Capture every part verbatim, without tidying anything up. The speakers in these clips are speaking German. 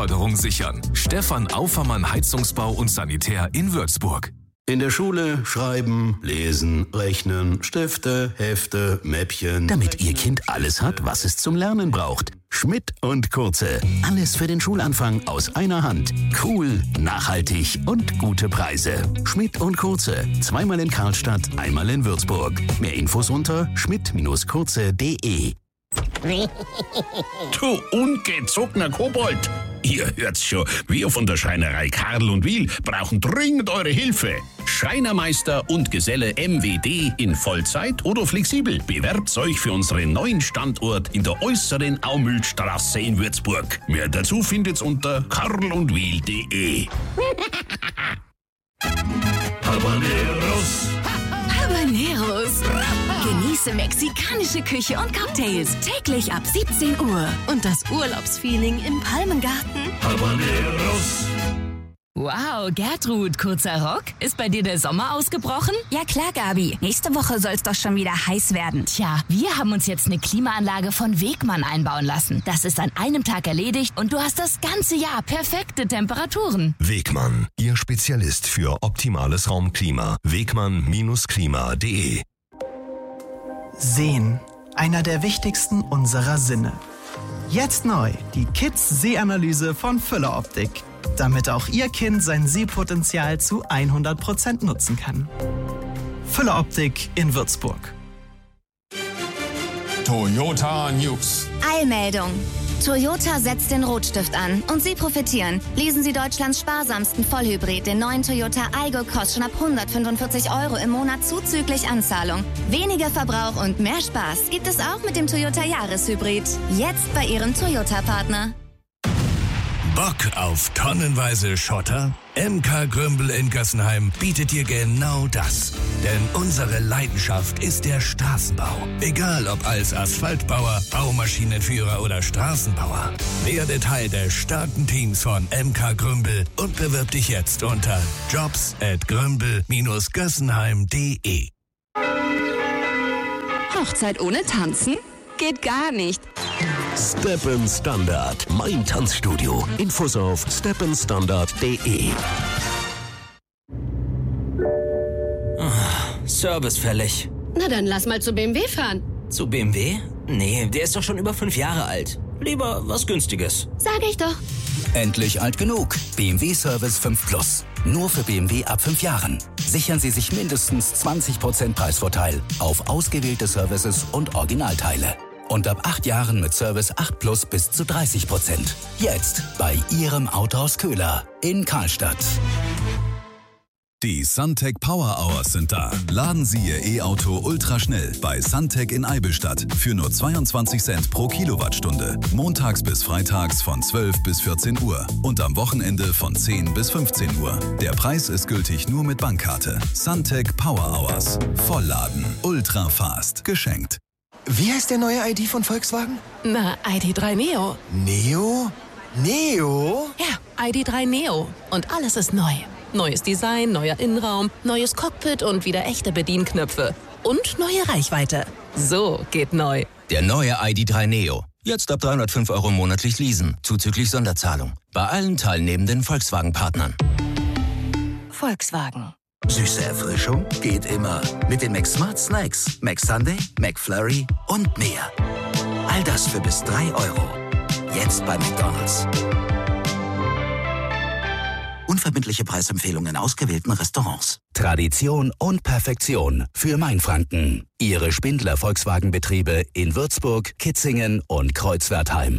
Beförderung sichern. Stefan Aufermann Heizungsbau und Sanitär in Würzburg. In der Schule schreiben, lesen, rechnen, Stifte, Hefte, Mäppchen. Damit Ihr Kind alles hat, was es zum Lernen braucht. Schmidt und Kurze. Alles für den Schulanfang aus einer Hand. Cool, nachhaltig und gute Preise. Schmidt und Kurze. Zweimal in Karlstadt, einmal in Würzburg. Mehr Infos unter schmidt kurze punkt de. Du ungezogener Kobold! Ihr hört's schon, wir von der Schreinerei Karl und Wiel brauchen dringend eure Hilfe. Schreinermeister und Geselle M W D in Vollzeit oder flexibel. Bewerbt euch für unseren neuen Standort in der äußeren Aumühlstraße in Würzburg. Mehr dazu findet's unter karlundwiel punkt de. Habaneros. Habaneros. Genieße mexikanische Küche und Cocktails täglich ab siebzehn Uhr. Und das Urlaubsfeeling im Palmengarten. Habaneros. Wow, Gertrud, kurzer Rock? Ist bei dir der Sommer ausgebrochen? Ja klar, Gabi. Nächste Woche soll's doch schon wieder heiß werden. Tja, wir haben uns jetzt eine Klimaanlage von Wegmann einbauen lassen. Das ist an einem Tag erledigt und du hast das ganze Jahr perfekte Temperaturen. Wegmann, Ihr Spezialist für optimales Raumklima. Wegmann Klima punkt de. Sehen, einer der wichtigsten unserer Sinne. Jetzt neu, die Kids-Sehanalyse von Fülle Optik. Damit auch Ihr Kind sein Sehpotenzial zu hundert Prozent nutzen kann. Fülle Optik in Würzburg. Toyota News. Eilmeldung. Toyota setzt den Rotstift an und Sie profitieren. Lesen Sie Deutschlands sparsamsten Vollhybrid, den neuen Toyota Aygo, kostet schon ab hundertfünfundvierzig Euro im Monat zuzüglich Anzahlung. Weniger Verbrauch und mehr Spaß gibt es auch mit dem Toyota Jahreshybrid. Jetzt bei Ihrem Toyota-Partner. Bock auf tonnenweise Schotter? M K Grümbel in Gössenheim bietet dir genau das. Denn unsere Leidenschaft ist der Straßenbau. Egal ob als Asphaltbauer, Baumaschinenführer oder Straßenbauer. Werde Teil des starken Teams von M K Grümbel und bewirb dich jetzt unter jobs at grümbel Bindestrich gössenheim punkt de. Hochzeit ohne Tanzen? Geht gar nicht. Steppen Standard, mein Tanzstudio. Infos auf steppen standard punkt de. Oh, Service fällig. Na dann lass mal zu B M W fahren. Zu B M W? Nee, der ist doch schon über fünf Jahre alt. Lieber was Günstiges. Sag ich doch. Endlich alt genug. B M W Service fünf Plus. Nur für B M W ab fünf Jahren. Sichern Sie sich mindestens zwanzig Prozent Preisvorteil auf ausgewählte Services und Originalteile. Und ab acht Jahren mit Service acht Plus bis zu dreißig Prozent. Jetzt bei Ihrem Autohaus Köhler in Karlstadt. Die Suntec Power Hours sind da. Laden Sie Ihr E-Auto ultraschnell bei Suntec in Eibelstadt für nur zweiundzwanzig Cent pro Kilowattstunde. Montags bis freitags von zwölf bis vierzehn Uhr und am Wochenende von zehn bis fünfzehn Uhr. Der Preis ist gültig nur mit Bankkarte. Suntec Power Hours. Vollladen. Ultra fast. Geschenkt. Wie heißt der neue I D von Volkswagen? Na, I D drei Neo. Neo? Neo? Ja, I D drei Neo. Und alles ist neu. Neues Design, neuer Innenraum, neues Cockpit und wieder echte Bedienknöpfe. Und neue Reichweite. So geht neu. Der neue I D drei Neo. Jetzt ab dreihundertfünf Euro monatlich leasen, zuzüglich Sonderzahlung. Bei allen teilnehmenden Volkswagen-Partnern. Volkswagen. Süße Erfrischung geht immer. Mit den McSmart Snacks, McSunday, McFlurry und mehr. All das für bis drei Euro. Jetzt bei McDonald's. Unverbindliche Preisempfehlungen in ausgewählten Restaurants. Tradition und Perfektion für Mainfranken. Ihre Spindler Volkswagen-Betriebe in Würzburg, Kitzingen und Kreuzwertheim.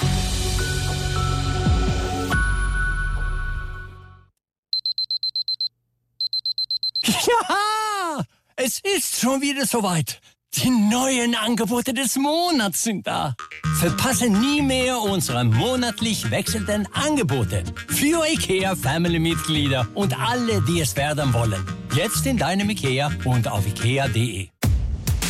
Ja, es ist schon wieder soweit. Die neuen Angebote des Monats sind da. Verpasse nie mehr unsere monatlich wechselnden Angebote. Für IKEA Family-Mitglieder und alle, die es werden wollen. Jetzt in deinem IKEA und auf ikea punkt de.